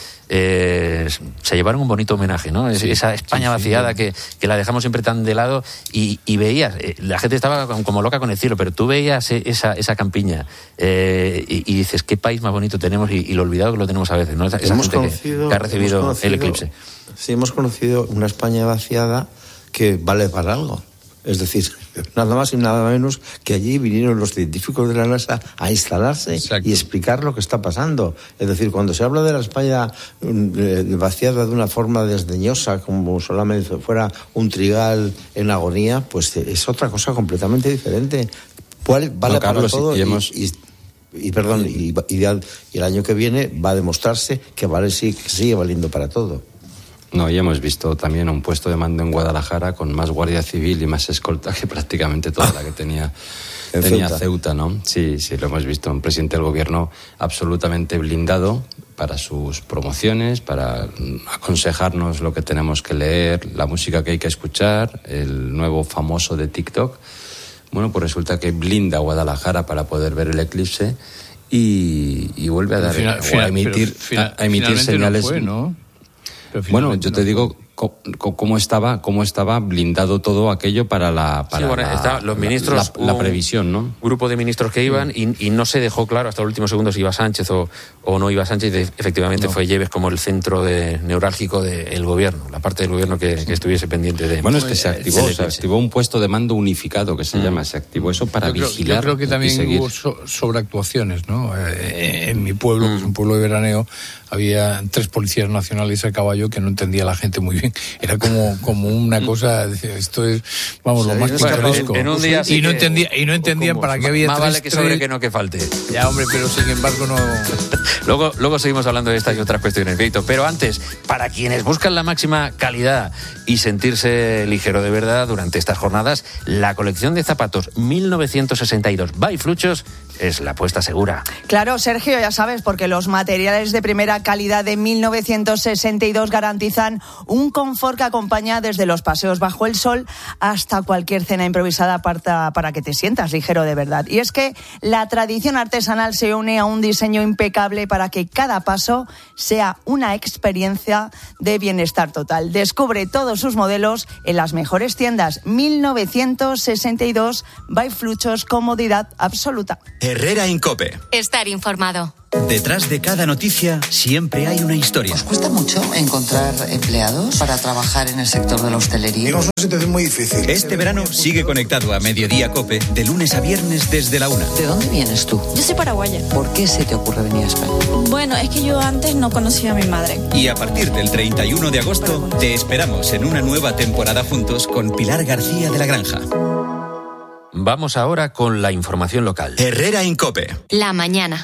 eh, se llevaron un bonito homenaje, ¿no? Sí, esa España sí, vaciada sí, que, que la dejamos siempre tan de lado y, y veías, eh, la gente estaba como loca con el cielo, pero tú veías esa, esa campiña eh, y, y dices, qué país más bonito tenemos y, y lo olvidado que lo tenemos a veces, ¿no? Esa, esa gente conocido, que, que ha recibido el eclipse. Sí, hemos conocido una España vaciada que vale para algo. Es decir, nada más y nada menos que allí vinieron los científicos de la NASA a instalarse Exacto. y explicar lo que está pasando. Es decir, cuando se habla de la España eh, vaciada de una forma desdeñosa, como solamente fuera un trigal en agonía, pues es otra cosa completamente diferente. Vale, vale no, Carlos, para todo y, hemos... y, y, y perdón, y, y, y el año que viene va a demostrarse que vale sí, que sigue valiendo para todo. No, y hemos visto también un puesto de mando en Guadalajara con más guardia civil y más escolta que prácticamente toda la que tenía, tenía Ceuta. Ceuta, ¿no? Sí, sí, lo hemos visto. Un presidente del gobierno absolutamente blindado para sus promociones, para aconsejarnos lo que tenemos que leer, la música que hay que escuchar, el nuevo famoso de TikTok. Bueno, pues resulta que blinda Guadalajara para poder ver el eclipse y, y vuelve a dar, final, o a emitir, final, a emitir señales... No fue, ¿no? Bueno, yo te digo, cómo estaba cómo estaba blindado todo aquello para la para sí, bueno, la, está, los ministros la, la, la previsión, ¿no? Un grupo de ministros que iban y, y no se dejó claro hasta el último segundo si iba Sánchez o, o no iba Sánchez. De, efectivamente no. Fue Yves como el centro de, neurálgico del gobierno, la parte del gobierno que, que estuviese pendiente de... Bueno, es que se activó, se activó un puesto de mando unificado que se mm. llama, se activó eso para yo creo, vigilar. Yo creo que también seguir. hubo so, sobreactuaciones, ¿no? Eh, en mi pueblo, mm. que es un pueblo de veraneo, había tres policías nacionales a caballo que no entendía la gente muy bien. Era como, como una cosa, esto es, vamos, lo más pintoresco. En un día y, no entendía, y no entendían para qué había más tres... vale que sobre que no que falte. Ya, hombre, pero sin embargo no... luego, luego seguimos hablando de estas y otras cuestiones, Víctor. Pero antes, para quienes buscan la máxima calidad y sentirse ligero de verdad durante estas jornadas, la colección de zapatos mil novecientos sesenta y dos by Fluchos es la apuesta segura. Claro, Sergio, ya sabes, porque los materiales de primera calidad de mil novecientos sesenta y dos garantizan un confort que acompaña desde los paseos bajo el sol hasta cualquier cena improvisada para, para que te sientas ligero de verdad. Y es que la tradición artesanal se une a un diseño impecable para que cada paso sea una experiencia de bienestar total. Descubre todos sus modelos en las mejores tiendas. mil novecientos sesenta y dos by Fluchos, comodidad absoluta. Herrera en COPE. Estar informado. Detrás de cada noticia siempre hay una historia. ¿Os cuesta mucho encontrar empleados para trabajar en el sector de la hostelería? Es una situación muy difícil. Este verano sigue conectado a Mediodía COPE de lunes a viernes desde la una. ¿De dónde vienes tú? Yo soy paraguaya. ¿Por qué se te ocurre venir a España? Bueno, es que yo antes no conocía a mi madre. Y a partir del treinta y uno de agosto te esperamos en una nueva temporada juntos con Pilar García de la Granja. Vamos ahora con la información local. Herrera en COPE. La mañana.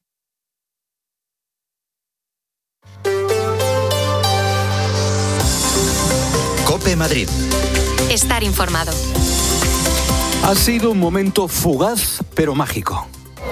COPE Madrid. Estar informado. Ha sido un momento fugaz, pero mágico.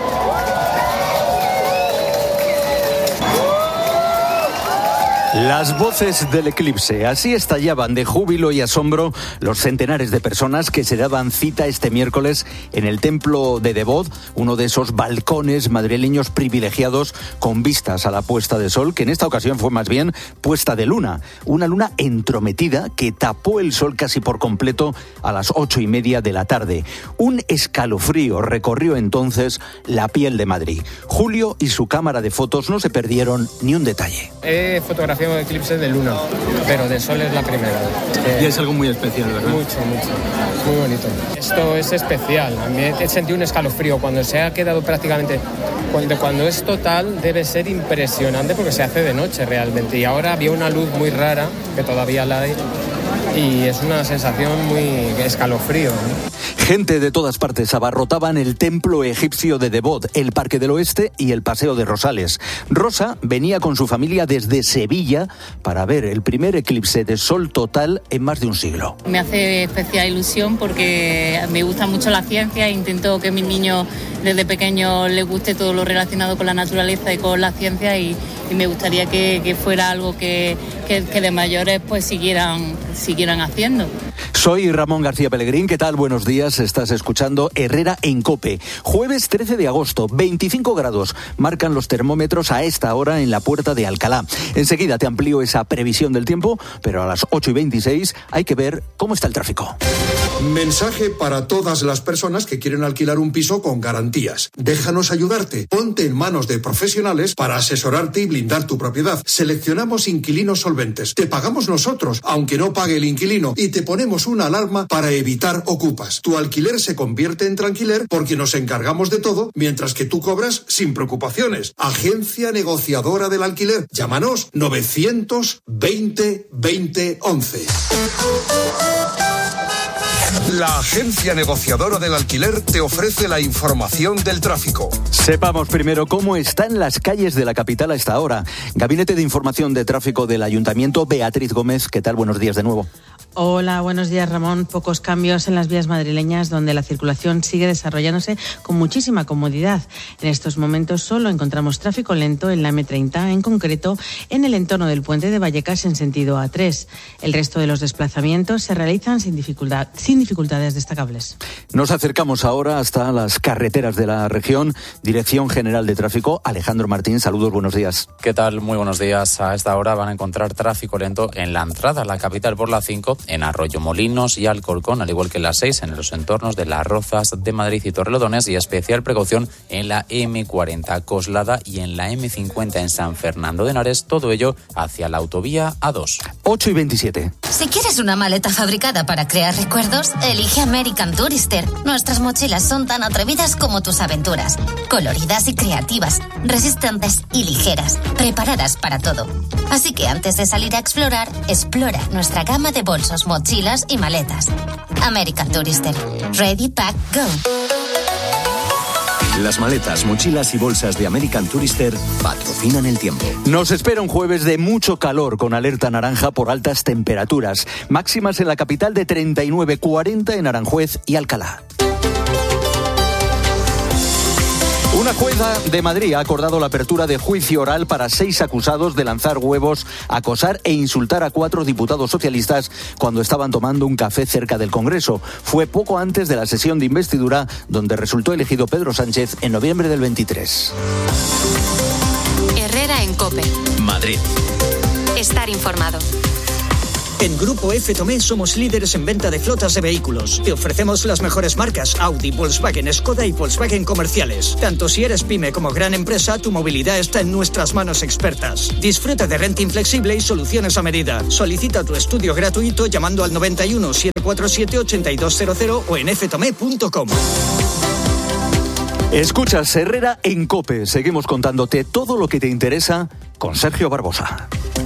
Las voces del eclipse, así estallaban de júbilo y asombro los centenares de personas que se daban cita este miércoles en el templo de Devot, uno de esos balcones madrileños privilegiados con vistas a la puesta de sol, que en esta ocasión fue más bien puesta de luna, una luna entrometida que tapó el sol casi por completo a las ocho y media de la tarde. Un escalofrío recorrió entonces la piel de Madrid. Julio y su cámara de fotos no se perdieron ni un detalle. He fotografiado eclipse de luna, pero de sol es la primera. Eh, y es algo muy especial, ¿verdad? Mucho, mucho. Muy bonito. Esto es especial. A mí he sentido un escalofrío cuando se ha quedado prácticamente... Cuando, cuando es total debe ser impresionante porque se hace de noche realmente. Y ahora había una luz muy rara, que todavía la hay, y es una sensación muy escalofrío, ¿no? Gente de todas partes abarrotaban el templo egipcio de Devot, el Parque del Oeste y el Paseo de Rosales. Rosa venía con su familia desde Sevilla para ver el primer eclipse de sol total en más de un siglo. Me hace especial ilusión porque me gusta mucho la ciencia e intento que a mis niños desde pequeños les guste todo lo relacionado con la naturaleza y con la ciencia y, y me gustaría que, que fuera algo que, que, que de mayores pues siguieran, siguieran haciendo. Soy Ramón García Pellegrín, ¿qué tal? Buenos días, estás escuchando Herrera en COPE. Jueves trece de agosto, veinticinco grados marcan los termómetros a esta hora en la Puerta de Alcalá. Enseguida te amplío esa previsión del tiempo, pero a las ocho y veintiséis hay que ver cómo está el tráfico. Mensaje para todas las personas que quieren alquilar un piso con garantías. Déjanos ayudarte. Ponte en manos de profesionales para asesorarte y blindar tu propiedad. Seleccionamos inquilinos solventes. Te pagamos nosotros, aunque no pague el inquilino, y te ponemos una alarma para evitar ocupas. Tu alquiler se convierte en tranquiler porque nos encargamos de todo, mientras que tú cobras sin preocupaciones. Agencia negociadora del alquiler. Llámanos novecientos veinte veinte once. La agencia negociadora del alquiler te ofrece la información del tráfico. Sepamos primero cómo están las calles de la capital a esta hora. Gabinete de Información de Tráfico del Ayuntamiento, Beatriz Gómez, ¿qué tal? Buenos días de nuevo. Hola, buenos días, Ramón. Pocos cambios en las vías madrileñas, donde la circulación sigue desarrollándose con muchísima comodidad. En estos momentos solo encontramos tráfico lento en la eme treinta, en concreto en el entorno del puente de Vallecas en sentido A tres. El resto de los desplazamientos se realizan sin dificultad, sin dificultades destacables. Nos acercamos ahora hasta las carreteras de la región. Dirección General de Tráfico, Alejandro Martín, saludos, buenos días. ¿Qué tal? Muy buenos días. A esta hora van a encontrar tráfico lento en la entrada a la capital por la cinco, en Arroyomolinos y Alcorcón, al igual que en la seis, en los entornos de Las Rozas de Madrid y Torrelodones, y especial precaución en la eme cuarenta Coslada y en la eme cincuenta en San Fernando de Henares, todo ello hacia la autovía A dos. ocho y veintisiete. Si quieres una maleta fabricada para crear recuerdos, elige American Tourister. Nuestras mochilas son tan atrevidas como tus aventuras, coloridas y creativas, resistentes y ligeras, preparadas para todo. Así que antes de salir a explorar, explora nuestra gama de bolsos, mochilas y maletas. American Tourister. Ready, Pack, Go. Las maletas, mochilas y bolsas de American Tourister patrocinan el tiempo. Nos espera un jueves de mucho calor, con alerta naranja por altas temperaturas. Máximas en la capital de treinta y nueve, cuarenta en Aranjuez y Alcalá. Una jueza de Madrid ha acordado la apertura de juicio oral para seis acusados de lanzar huevos, acosar e insultar a cuatro diputados socialistas cuando estaban tomando un café cerca del Congreso. Fue poco antes de la sesión de investidura, donde resultó elegido Pedro Sánchez en noviembre del veintitrés. Herrera en COPE. Madrid. Estar informado. En Grupo F Tomé somos líderes en venta de flotas de vehículos. Te ofrecemos las mejores marcas Audi, Volkswagen, Skoda y Volkswagen comerciales. Tanto si eres pyme como gran empresa, tu movilidad está en nuestras manos expertas. Disfruta de renting flexible y soluciones a medida. Solicita tu estudio gratuito llamando al noventa y uno, setecientos cuarenta y siete, ochenta y dos cero cero o en f tomé punto com. Escuchas Herrera en COPE. Seguimos contándote todo lo que te interesa con Sergio Barbosa.